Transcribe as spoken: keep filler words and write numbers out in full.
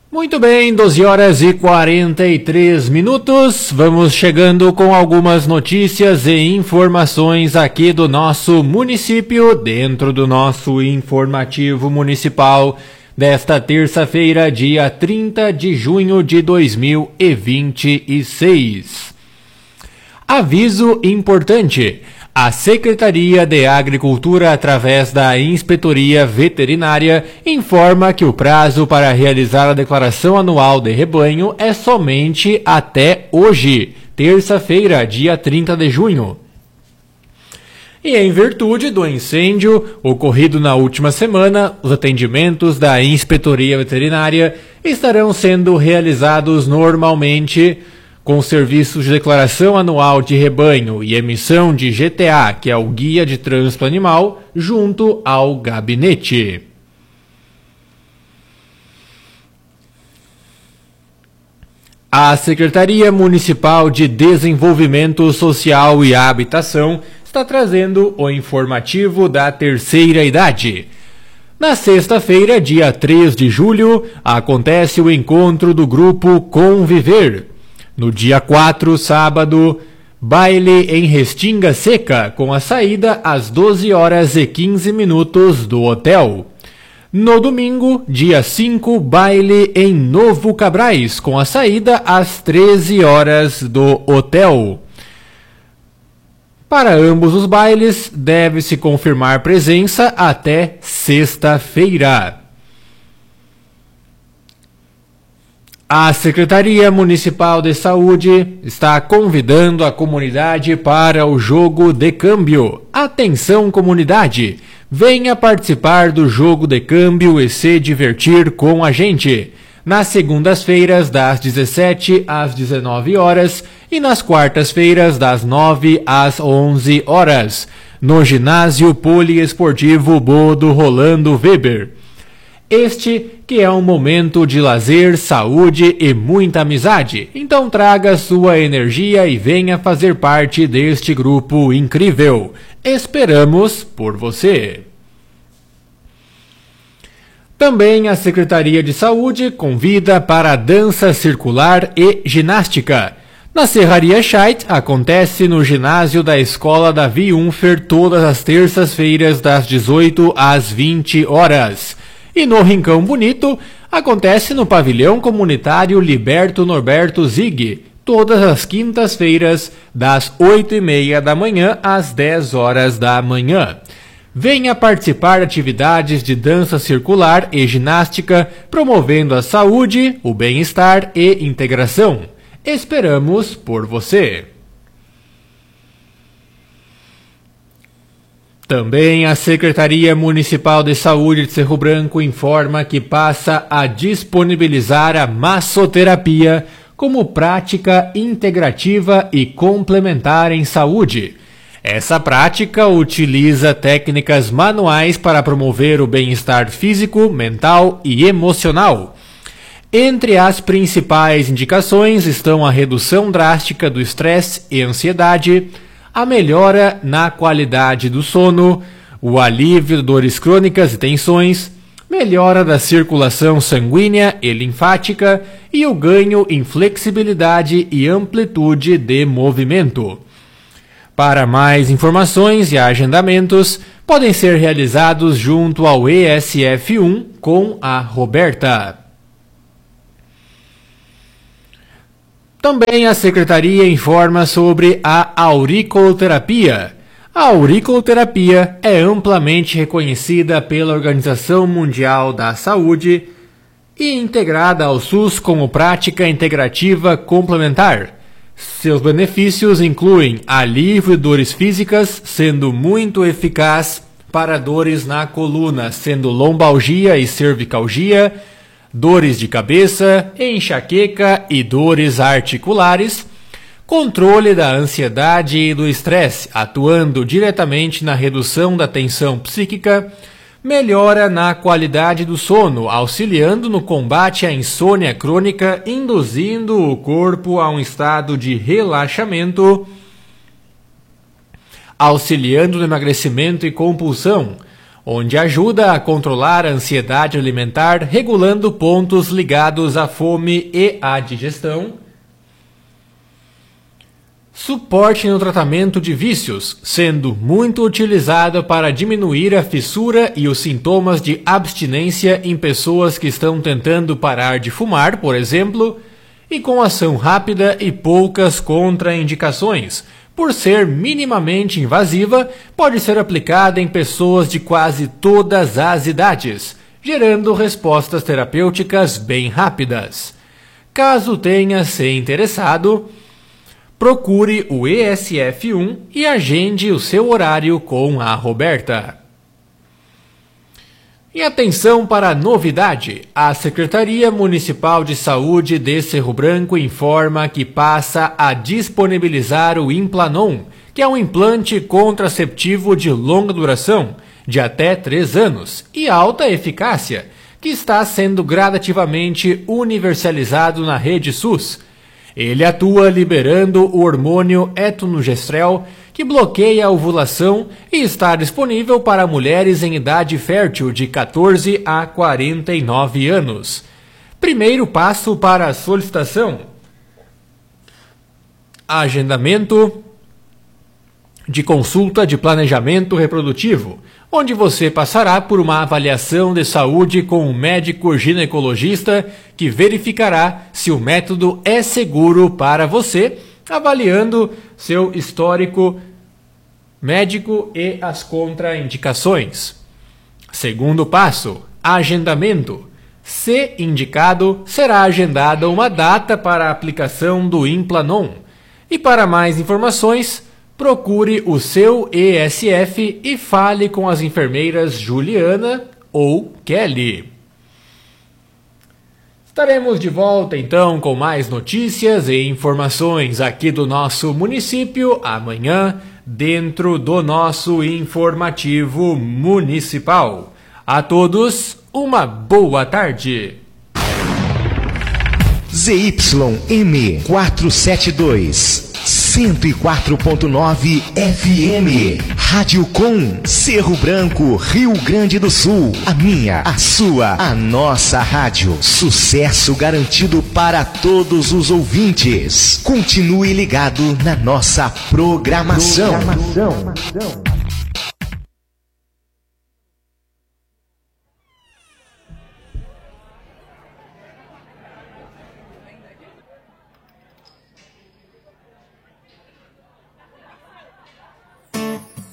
Muito bem, doze horas e quarenta e três minutos. Vamos chegando com algumas notícias e informações aqui do nosso município, dentro do nosso informativo municipal desta terça-feira, dia trinta de junho de dois mil e vinte e seis. Aviso importante. A Secretaria de Agricultura, através da Inspetoria Veterinária, informa que o prazo para realizar a declaração anual de rebanho é somente até hoje, terça-feira, dia trinta de junho. E em virtude do incêndio ocorrido na última semana, os atendimentos da Inspetoria Veterinária estarão sendo realizados normalmente com serviços de declaração anual de rebanho e emissão de G T A, que é o Guia de Trânsito Animal, junto ao gabinete. A Secretaria Municipal de Desenvolvimento Social e Habitação está trazendo o informativo da terceira idade. Na sexta-feira, dia três de julho, acontece o encontro do grupo Conviver. No dia quatro, sábado, baile em Restinga Seca, com a saída às doze horas e quinze minutos do hotel. No domingo, dia cinco, baile em Novo Cabrais, com a saída às treze horas do hotel. Para ambos os bailes, deve-se confirmar presença até sexta-feira. A Secretaria Municipal de Saúde está convidando a comunidade para o jogo de câmbio. Atenção, comunidade! Venha participar do jogo de câmbio e se divertir com a gente. Nas segundas-feiras, das dezessete às dezenove horas e nas quartas-feiras, das nove às onze horas, no Ginásio Poliesportivo Bodo Rolando Weber. Este que é um momento de lazer, saúde e muita amizade. Então traga sua energia e venha fazer parte deste grupo incrível. Esperamos por você. Também a Secretaria de Saúde convida para a dança circular e ginástica. Na Serraria Scheidt acontece no ginásio da Escola Davi Unfer todas as terças-feiras das dezoito às vinte horas. E no Rincão Bonito, acontece no pavilhão comunitário Liberto Norberto Zig, todas as quintas-feiras, das oito e meia da manhã às dez horas da manhã. Venha participar de atividades de dança circular e ginástica, promovendo a saúde, o bem-estar e integração. Esperamos por você! Também a Secretaria Municipal de Saúde de Cerro Branco informa que passa a disponibilizar a massoterapia como prática integrativa e complementar em saúde. Essa prática utiliza técnicas manuais para promover o bem-estar físico, mental e emocional. Entre as principais indicações estão a redução drástica do estresse e ansiedade, a melhora na qualidade do sono, o alívio de dores crônicas e tensões, melhora da circulação sanguínea e linfática e o ganho em flexibilidade e amplitude de movimento. Para mais informações e agendamentos, podem ser realizados junto ao E S F um com a Roberta. Também a Secretaria informa sobre a auriculoterapia. A auriculoterapia é amplamente reconhecida pela Organização Mundial da Saúde e integrada ao SUS como prática integrativa complementar. Seus benefícios incluem alívio de dores físicas, sendo muito eficaz para dores na coluna, sendo lombalgia e cervicalgia, dores de cabeça, enxaqueca e dores articulares, controle da ansiedade e do estresse, atuando diretamente na redução da tensão psíquica, melhora na qualidade do sono, auxiliando no combate à insônia crônica, induzindo o corpo a um estado de relaxamento, auxiliando no emagrecimento e compulsão, onde ajuda a controlar a ansiedade alimentar, regulando pontos ligados à fome e à digestão. Suporte no tratamento de vícios, sendo muito utilizado para diminuir a fissura e os sintomas de abstinência em pessoas que estão tentando parar de fumar, por exemplo, e com ação rápida e poucas contraindicações. Por ser minimamente invasiva, pode ser aplicada em pessoas de quase todas as idades, gerando respostas terapêuticas bem rápidas. Caso tenha se interessado, procure o E S F um e agende o seu horário com a Roberta. E atenção para a novidade, a Secretaria Municipal de Saúde de Cerro Branco informa que passa a disponibilizar o Implanon, que é um implante contraceptivo de longa duração, de até três anos, e alta eficácia, que está sendo gradativamente universalizado na rede SUS. Ele atua liberando o hormônio etonogestrel, que bloqueia a ovulação e está disponível para mulheres em idade fértil de quatorze a quarenta e nove anos. Primeiro passo para a solicitação: agendamento de consulta de planejamento reprodutivo, onde você passará por uma avaliação de saúde com um médico ginecologista que verificará se o método é seguro para você, avaliando seu histórico médico e as contraindicações. Segundo passo, agendamento. Se indicado, será agendada uma data para a aplicação do Implanon. E para mais informações, procure o seu E S F e fale com as enfermeiras Juliana ou Kelly. Estaremos de volta então com mais notícias e informações aqui do nosso município amanhã, dentro do nosso informativo municipal. A todos, uma boa tarde. Z Y M quatrocentos e setenta e dois, cento e quatro ponto nove F M, Rádio Com, Cerro Branco, Rio Grande do Sul. A minha, a sua, a nossa rádio. Sucesso garantido para todos os ouvintes. Continue ligado na nossa programação. programação.